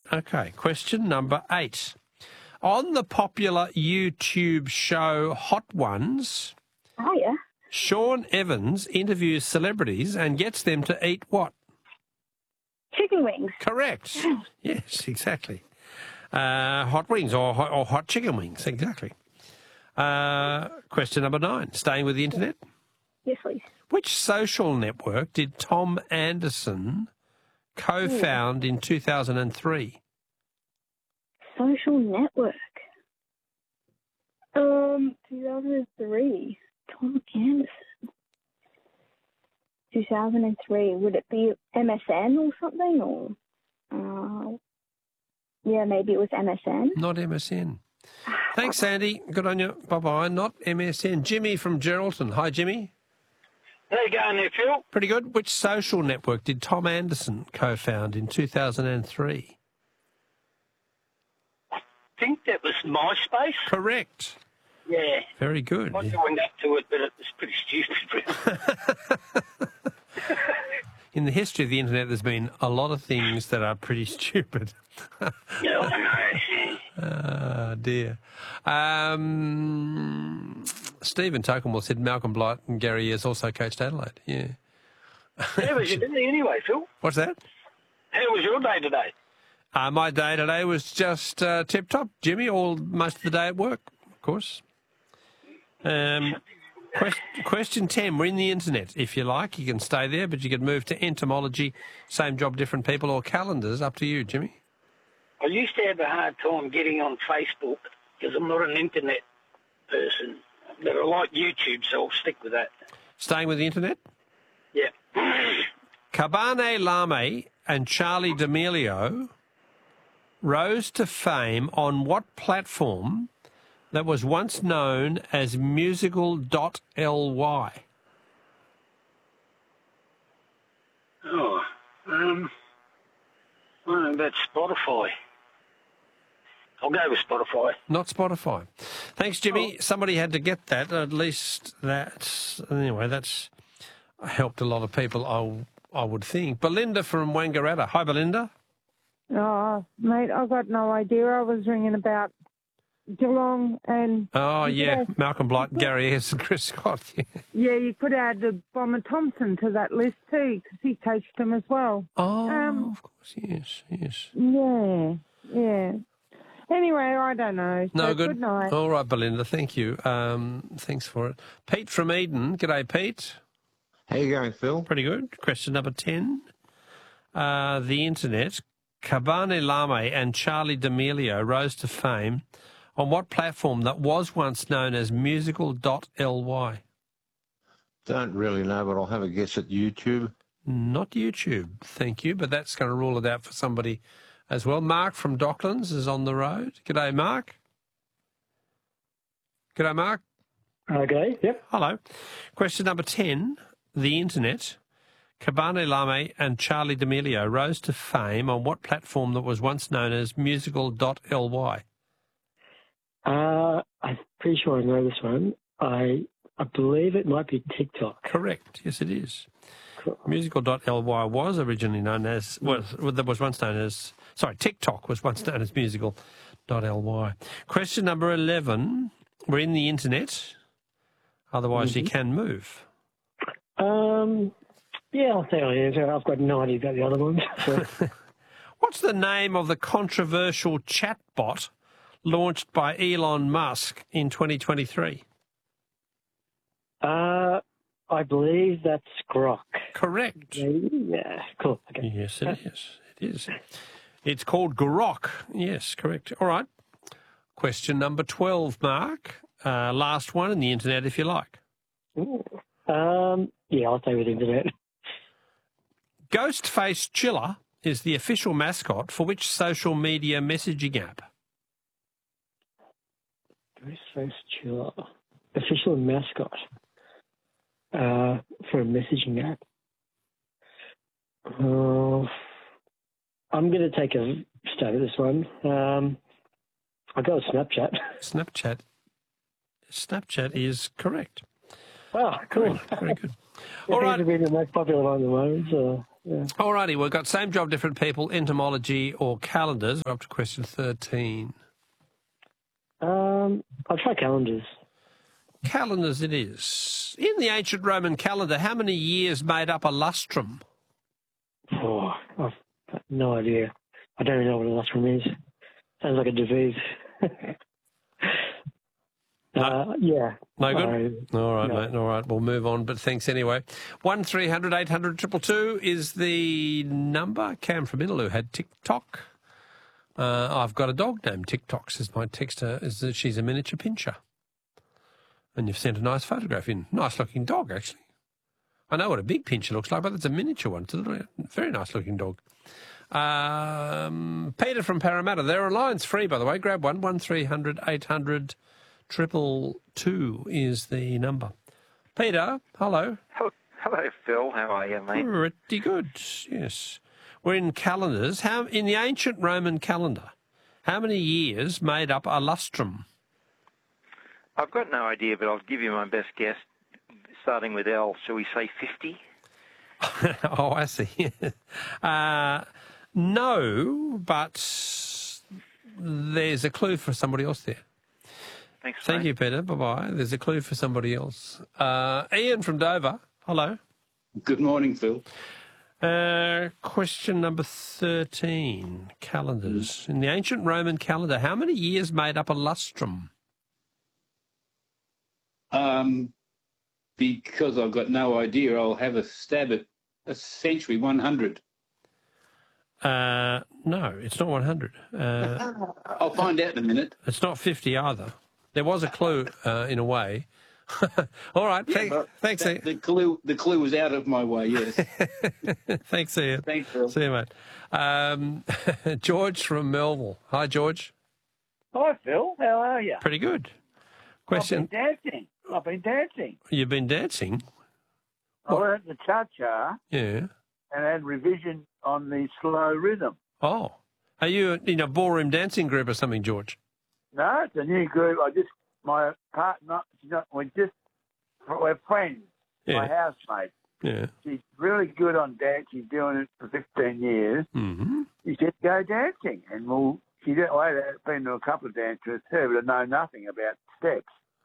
Okay, question number 8. On the popular YouTube show Hot Ones, Oh, yeah. Sean Evans interviews celebrities and gets them to eat what? Chicken wings. Correct. Yes, exactly. Hot wings or hot chicken wings, exactly. Question number 9, staying with the internet. Yes, please. Which social network did Tom Anderson co-found in 2003? Social network. 2003. Tom Anderson. 2003. Would it be MSN or something? Or yeah, maybe it was MSN. Not MSN. Thanks, Sandy. Good on you. Bye-bye. Not MSN. Jimmy from Geraldton. Hi, Jimmy. How you going there, Phil? Pretty good. Which social network did Tom Anderson co-found in 2003? I think that was MySpace. Correct. Yeah. Very good. I joined up to it, but it was pretty stupid. In the history of the internet, there's been a lot of things that are pretty stupid. Yeah, I know. Oh, dear. Stephen Tokenwell said Malcolm Blight and Gary Ayres also coached Adelaide. Yeah. How was your day anyway, Phil? What's that? How was your day today? My day today was just tip-top, Jimmy, most of the day at work, of course. Question 10. We're in the internet. If you like, you can stay there, but you can move to entomology, same job, different people, or calendars. Up to you, Jimmy. I used to have a hard time getting on Facebook because I'm not an internet person, but I like YouTube, so I'll stick with that. Staying with the internet? Yeah. Cabane Lame and Charlie D'Amelio rose to fame on what platform that was once known as musical.ly? Oh, I don't know about Spotify. I'll go with Spotify. Not Spotify. Thanks, Jimmy. Somebody had to get that. At least that's helped a lot of people, I would think. Belinda from Wangaratta. Hi, Belinda. Oh, mate, I've got no idea. I was ringing about Geelong and... Oh, yeah, Malcolm Blight, Gary Ayres and Chris Scott. Yeah, you could add Bomber Thompson to that list too, because he coached them as well. Oh, of course, yes. Yeah. Anyway, I don't know. No, So good. Good night. All right, Belinda, thank you. Thanks for it. Pete from Eden. G'day, Pete. How you going, Phil? Pretty good. Question number 10. The internet. Cabane Lame and Charlie D'Amelio rose to fame on what platform that was once known as musical.ly? Don't really know, but I'll have a guess at YouTube. Not YouTube, thank you, but that's going to rule it out for somebody as well. Mark from Docklands is on the road. G'day, Mark. G'day, Mark. Okay, yep. Hello. Question number 10. The internet. Cabane Lame and Charlie D'Amelio rose to fame on what platform that was once known as musical.ly? I'm pretty sure I know this one. I believe it might be TikTok. Correct. Yes, it is. Cool. Musical.ly was originally known as, TikTok was once known as musical.ly. Question number 11. We're in the internet. Otherwise, you can move. Yeah, I'll say I answer. I've got no idea about the other ones. So. What's the name of the controversial chatbot launched by Elon Musk in 2023? I believe that's Grok. Correct. Yeah, cool. Okay. Yes, it is. It is. It's called Grok. Yes, correct. All right. Question number 12, Mark. Last one in the internet, if you like. Yeah, I'll stay with internet. Ghostface Chiller is the official mascot for which social media messaging app? Ghostface Chiller. Official mascot for a messaging app. I'm going to take a stab at this one. I'll go with Snapchat. Snapchat is correct. Oh, cool. Very good. All right. It seems to be the most popular one at the moment. So. Yeah. All righty, we've got same job, different people, entomology or calendars. We're up to question 13. I'll try calendars. Calendars it is. In the ancient Roman calendar, how many years made up a lustrum? Oh, I've got no idea. I don't even know what a lustrum is. Sounds like a disease. Yeah. No good? All right, No. mate. All right, we'll move on, but thanks anyway. 1300 800 222 is the number. Cam from Innaloo had TikTok. I've got a dog named TikTok, says my texter. Is that she's a miniature pinscher. And you've sent a nice photograph in. Nice-looking dog, actually. I know what a big pinscher looks like, but it's a miniature one. It's a very nice-looking dog. Peter from Parramatta. There are lines free, by the way. Grab one. 1300 800 222 is the number. Peter, hello. Hello, Phil. How are you, mate? Pretty good, yes. We're in calendars. In the ancient Roman calendar, how many years made up a lustrum? I've got no idea, but I'll give you my best guess, starting with L. Shall we say 50? Oh, I see. No, but there's a clue for somebody else there. Thanks, Thank you, Peter. Bye-bye. There's a clue for somebody else. Ian from Dover. Hello. Good morning, Phil. Question number 13, calendars. In the ancient Roman calendar, how many years made up a lustrum? Because I've got no idea, I'll have a stab at a century, 100. No, it's not 100. I'll find out in a minute. It's not 50 either. There was a clue in a way. All right. Thanks, Ian. The clue was out of my way, yes. Thanks, Ian. Thanks, Phil. See you, mate. George from Melville. Hi, George. Hi, Phil. How are you? Pretty good. Question. I've been dancing. You've been dancing? I learnt the cha-cha Yeah. and had revision on the slow rhythm. Oh. Are you in a ballroom dancing group or something, George? No, it's a new group. My partner, we're friends. Yeah. My housemate. Yeah. She's really good on dance. She's doing it for 15 years. Mm-hmm. She said, go dancing. And she didn't wait. I've been to a couple of dances with her, but I know nothing about steps.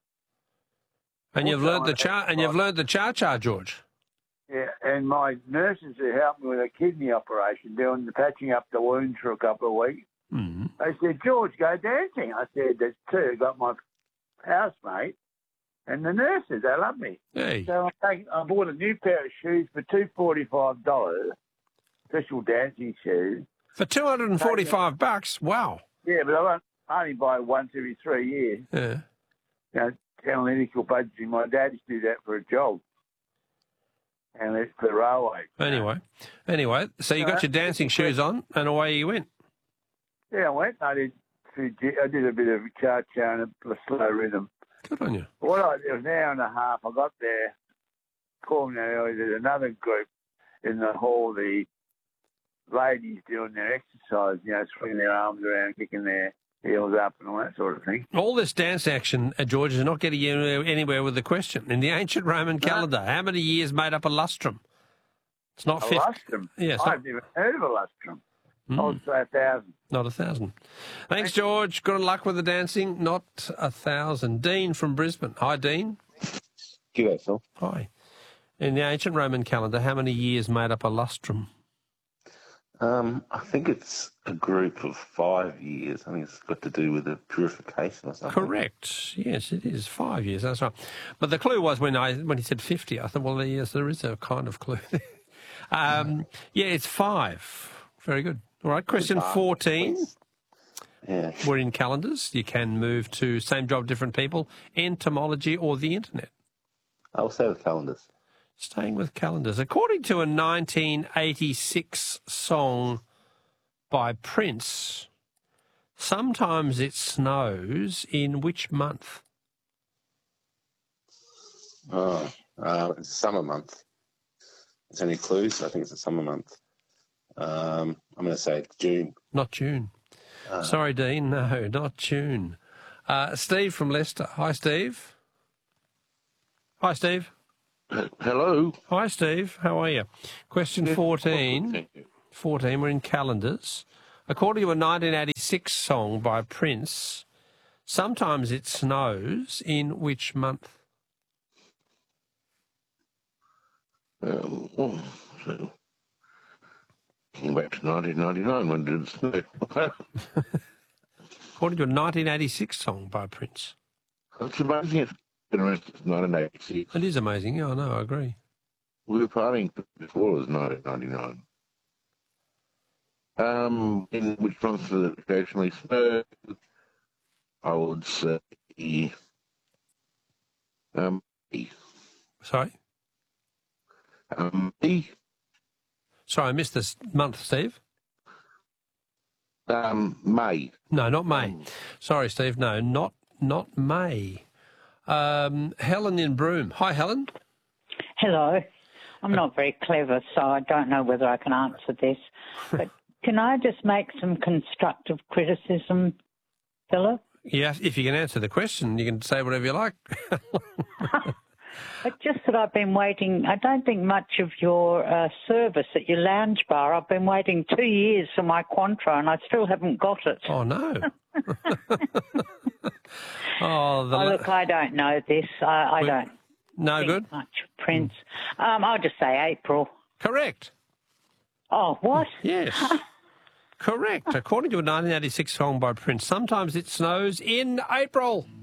And you've learnt the cha-cha, George? Yeah, and my nurses who helped me with a kidney operation, doing the patching up the wounds for a couple of weeks, Mm-hmm. they said, George, go dancing. I said, there's two. I got my housemate and the nurses. They love me. Hey. So I bought a new pair of shoes for $245, special dancing shoes. For $245? Wow. Yeah, but I only buy once every 3 years. Yeah. You know, analytical budgeting. My dad used to do that for a job. And it's for the railway. Anyway, so you got your dancing shoes on and away you went. Yeah, I went. I did a bit of cha-cha and a slow rhythm. Good on you. It was an hour and a half. I got there, called me early. There's another group in the hall, the ladies doing their exercise, swinging their arms around, kicking their heels up and all that sort of thing. All this dance action, George, is not getting you anywhere with the question. In the ancient Roman calendar, how many years made up a lustrum? It's not 50. Lustrum? Yeah, I've never heard of a lustrum. I would say 1,000. Not 1,000. Thanks, George. Good luck with the dancing. Not 1,000. Dean from Brisbane. Hi, Dean. G'day, Phil. Hi. In the ancient Roman calendar, how many years made up a lustrum? I think it's a group of 5 years. I think it's got to do with the purification or something. Correct. Yes, it is 5 years. That's right. But the clue was when he said 50, I thought, well, yes, there is a kind of clue there. Yeah, it's 5. Very good. All right, question 14. Yeah. We're in calendars. You can move to same job, different people, entomology or the internet. I'll say with calendars. Staying with calendars. According to a 1986 song by Prince, sometimes it snows in which month? It's summer month. Is there any clues? I think it's a summer month. I'm going to say June. Not June. Sorry, Dean. No, not June. Steve from Leicester. Hi, Steve. Hi, Steve. Hello. Hi, Steve. How are you? Question 14. Thank you. 14, we're in calendars. According to a 1986 song by Prince, sometimes it snows in which month? So, came back to 1999 when did it snow? According to a 1986 song by Prince. That's amazing. It's been around since 1986. It is amazing. Yeah, I know. I agree. We were partying before it was 1999. In which months does it occasionally snow? I would say Sorry? May. Sorry, I missed this month, Steve. May. No, not May. Sorry, Steve. No, not May. Helen in Broome. Hi, Helen. Hello. I'm not very clever, so I don't know whether I can answer this. But can I just make some constructive criticism, Philip? Yeah, if you can answer the question, you can say whatever you like. But just that I've been waiting, I don't think much of your service at your lounge bar. I've been waiting 2 years for my Quantro and I still haven't got it. Oh, no. Look, I don't know this. I don't think good? much of Prince. I'll just say April. Correct. Oh, what? Yes. Correct. According to a 1986 song by Prince, sometimes it snows in April.